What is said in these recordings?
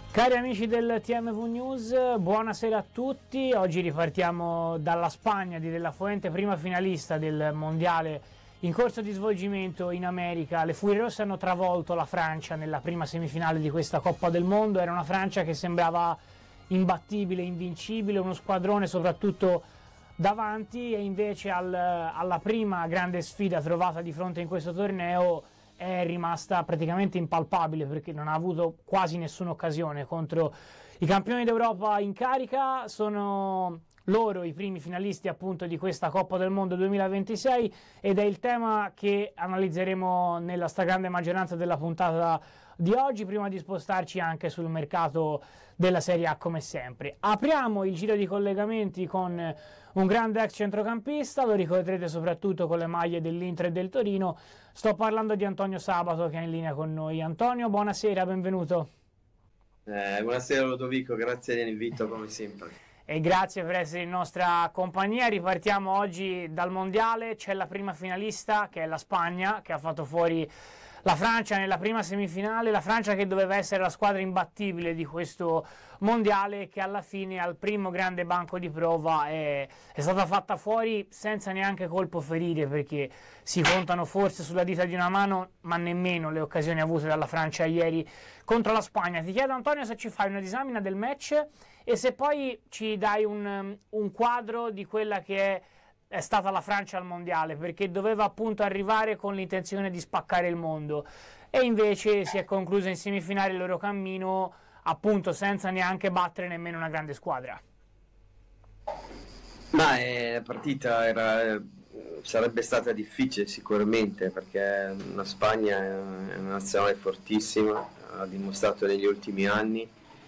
Cari amici del TMV News, buonasera a tutti. Oggi ripartiamo dalla Spagna di De La Fuente, prima finalista del mondiale in corso di svolgimento in America. Le Furie Rosse hanno travolto la Francia nella prima semifinale di questa Coppa del Mondo. Era una Francia che sembrava imbattibile, invincibile, uno squadrone soprattutto davanti, e invece alla prima grande sfida trovata di fronte in questo torneo è rimasta praticamente impalpabile, perché non ha avuto quasi nessuna occasione contro i campioni d'Europa in carica. Sono loro i primi finalisti appunto di questa Coppa del Mondo 2026 ed è il tema che analizzeremo nella stragrande maggioranza della puntata di oggi, prima di spostarci anche sul mercato della Serie A come sempre. Apriamo il giro di collegamenti con un grande ex centrocampista, lo ricorderete soprattutto con le maglie dell'Inter e del Torino. Sto parlando di Antonio Sabato, che è in linea con noi. Antonio, buonasera, benvenuto. Buonasera Lodovico, grazie dell'invito come sempre. E grazie per essere in nostra compagnia. Ripartiamo oggi dal mondiale. C'è la prima finalista, che è la Spagna, che ha fatto fuori la Francia nella prima semifinale, la Francia che doveva essere la squadra imbattibile di questo mondiale, che alla fine al primo grande banco di prova è stata fatta fuori senza neanche colpo ferire, perché si contano forse sulla dita di una mano, ma nemmeno le occasioni avute dalla Francia ieri contro la Spagna. Ti chiedo, Antonio, se ci fai una disamina del match e se poi ci dai un quadro di quella che è stata la Francia al mondiale, perché doveva appunto arrivare con l'intenzione di spaccare il mondo e invece si è concluso in semifinale il loro cammino appunto senza neanche battere nemmeno una grande squadra. La partita sarebbe stata difficile sicuramente, perché la Spagna è una nazionale fortissima, ha dimostrato negli ultimi anni.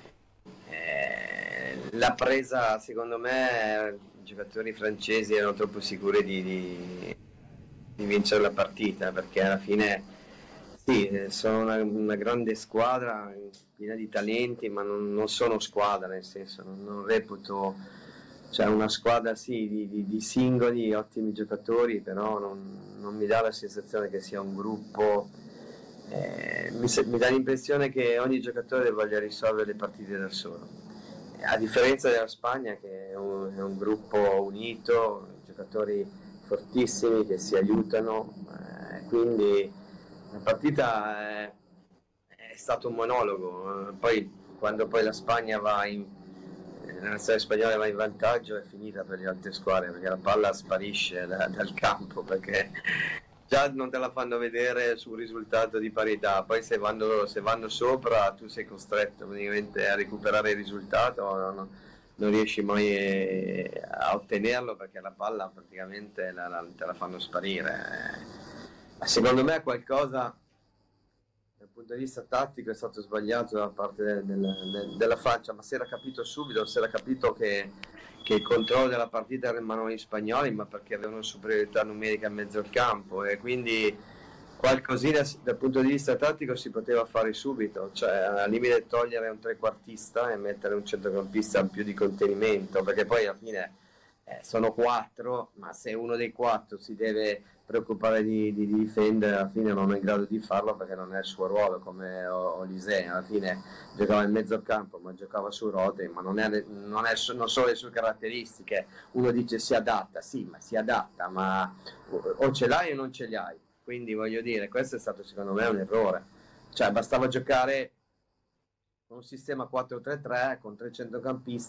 L'ha presa, secondo me, i giocatori francesi erano troppo sicuri di vincere la partita, perché alla fine sì, sono una grande squadra piena di talenti, ma non sono squadra, nel senso non reputo, cioè una squadra sì di singoli ottimi giocatori, però non mi dà la sensazione che sia un gruppo. Mi dà l'impressione che ogni giocatore voglia risolvere le partite da solo, a differenza della Spagna, che è un gruppo unito, giocatori fortissimi che si aiutano, quindi la partita è stato un monologo. Poi quando poi la Spagna la nazionale spagnola va in vantaggio, è finita per le altre squadre, perché la palla sparisce dal campo, perché già non te la fanno vedere sul risultato di parità, poi se vanno sopra tu sei costretto praticamente a recuperare il risultato, non riesci mai a ottenerlo, perché la palla praticamente te la fanno sparire. Secondo me qualcosa dal punto di vista tattico è stato sbagliato da parte della Francia, ma si era capito subito, si era capito che il controllo della partita era in mano agli spagnoli, ma perché avevano superiorità numerica in mezzo al campo, e quindi qualcosina dal punto di vista tattico si poteva fare subito, cioè al limite togliere un trequartista e mettere un centrocampista in più di contenimento, perché poi alla fine sono 4, ma se uno dei 4 si deve preoccupare di difendere, alla fine non è in grado di farlo, perché non è il suo ruolo, come Olise alla fine giocava in mezzo al campo, ma giocava su rote, ma non sono le sue caratteristiche. Uno dice si adatta, sì, ma si adatta, ma o ce l'hai o non ce li hai, quindi voglio dire, questo è stato secondo me un errore, cioè bastava giocare con un sistema 4-3-3 con 3 centrocampisti